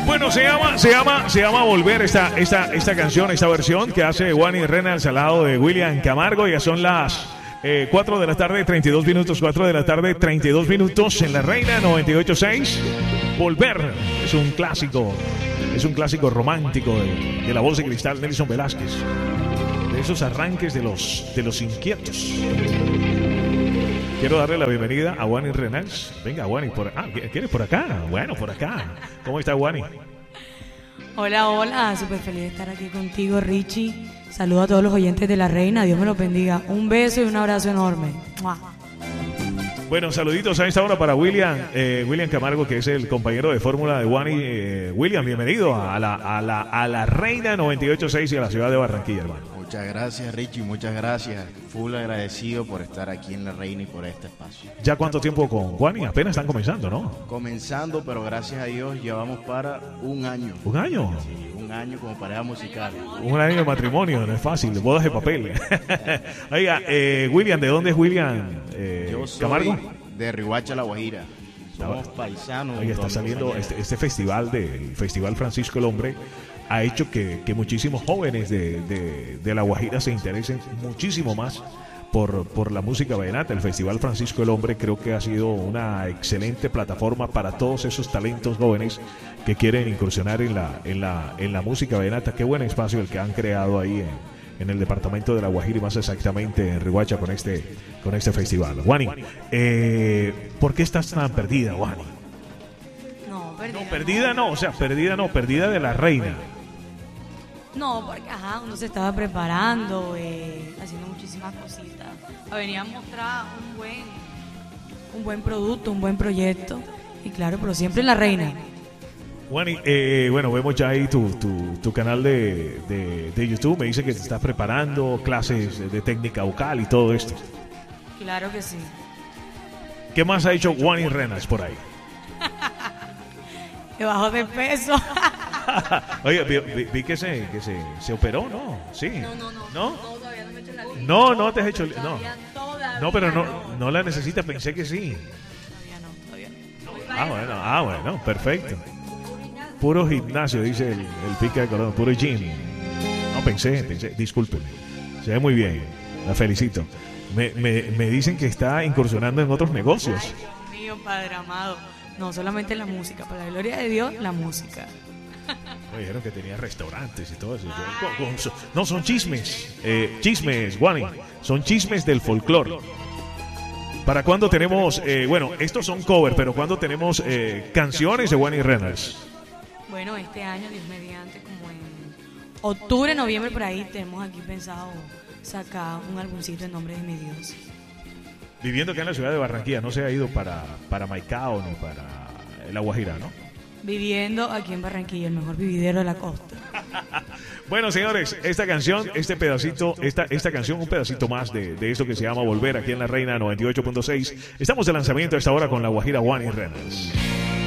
Bueno, se llama Volver esta canción, esta versión que hace Juani Reynolds al lado de William Camargo. Ya son las 4 de la tarde, 32 minutos, 4 de la tarde, 32 minutos en La Reina 98.6. Volver es un clásico romántico de la voz de cristal Nelson Velázquez. De esos arranques de los inquietos. Quiero darle la bienvenida a Juani Reynolds. Venga, Juani, ¿quieres por acá? Bueno, por acá. ¿Cómo está, Juani? Hola, súper feliz de estar aquí contigo, Richie. Saludo a todos los oyentes de La Reina, Dios me los bendiga. Un beso y un abrazo enorme. ¡Mua! Bueno, saluditos a esta hora para William Camargo, que es el compañero de fórmula de Juani. William, bienvenido a la Reina 98.6 y a la ciudad de Barranquilla, hermano. Muchas gracias, Richie, muchas gracias. Full agradecido por estar aquí en La Reina y por este espacio. ¿Ya cuánto tiempo con Juani? Apenas están comenzando, ¿no? Comenzando, pero gracias a Dios llevamos para un año. ¿Un año? Sí, un año como pareja musical. Un año de matrimonio, no es fácil, bodas de papel. Oiga, William, ¿de dónde es William Yo soy Camargo? de Riohacha, La Guajira. Somos paisanos. Oiga, está saliendo este festival del Festival Francisco el Hombre. Ha hecho que muchísimos jóvenes de La Guajira se interesen muchísimo más por la música vallenata. El Festival Francisco el Hombre creo que ha sido una excelente plataforma para todos esos talentos jóvenes que quieren incursionar en la música vallenata. Qué buen espacio el que han creado ahí en el departamento de La Guajira y más exactamente en Riohacha con este festival. Juani, ¿por qué estás tan perdida, Juani? Perdida de La Reina. No, porque uno se estaba preparando, haciendo muchísimas cositas. Venía a mostrar un buen producto, un buen proyecto. Y claro, pero siempre en La Reina. Juani, bueno, vemos ya ahí tu canal de YouTube. Me dice que te estás preparando, clases de técnica vocal y todo esto. Claro que sí. ¿Qué más ha hecho Juani Reynolds por ahí? Que bajó de peso. Oye, vi que se operó, ¿no? Sí. No, todavía no me he hecho la línea. No te has hecho. No, pero no la necesitas, pensé que sí. Todavía no. Ah, bueno, perfecto. Puro gimnasio, dice el pica de Colón, puro gym. No, pensé, discúlpeme. Se ve muy bien, la felicito. Me dicen que está incursionando en otros negocios. Ay, Dios mío, Padre amado. No, solamente la música, para la gloria de Dios, la música. Me dijeron que tenía restaurantes y todo eso. No, son chismes. Chismes, Juani. Son chismes del folclore. ¿Para cuándo tenemos? Bueno, estos son cover, pero ¿cuándo tenemos canciones de Juani Reynolds? Bueno, este año, Dios mediante, como en octubre, noviembre, por ahí, tenemos aquí pensado sacar un álbumcito en nombre de mi Dios. Viviendo acá en la ciudad de Barranquilla, no se ha ido para Maicao ni para La Guajira, ¿no? Viviendo aquí en Barranquilla, el mejor vividero de la costa. Bueno, señores, esta canción, este pedacito, esta canción, un pedacito más de esto que se llama Volver aquí en La Reina 98.6. Estamos de lanzamiento a esta hora con La Guajira Juani Reynolds.